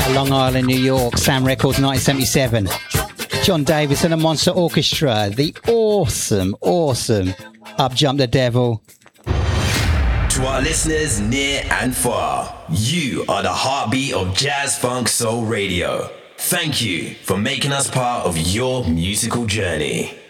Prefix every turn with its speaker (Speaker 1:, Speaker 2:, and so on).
Speaker 1: Long Island, New York, Sam Records 1977. John Davis and the Monster Orchestra, the awesome Up Jump the Devil.
Speaker 2: To our listeners near and far, you are the heartbeat of Jazz Funk Soul Radio. Thank you for making us part of your musical journey.